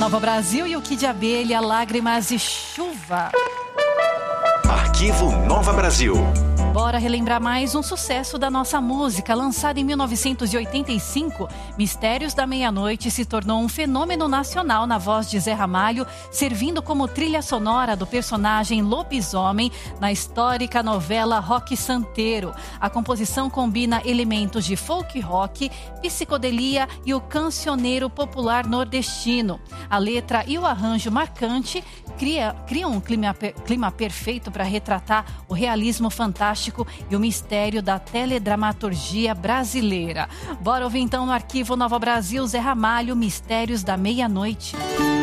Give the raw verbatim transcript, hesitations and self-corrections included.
Nova Brasil e o Kid Abelha, Lágrimas e Chuva. Arquivo Nova Brasil. Bora relembrar mais um sucesso da nossa música. Lançada em mil novecentos e oitenta e cinco, Mistérios da Meia-Noite se tornou um fenômeno nacional na voz de Zé Ramalho, servindo como trilha sonora do personagem lobisomem na histórica novela Roque Santeiro. A composição combina elementos de folk rock, psicodelia e o cancioneiro popular nordestino. A letra e o arranjo marcante cria, criam um clima, clima perfeito para retratar o realismo fantástico e o mistério da teledramaturgia brasileira. Bora ouvir então no Arquivo Nova Brasil, Zé Ramalho, Mistérios da Meia-Noite.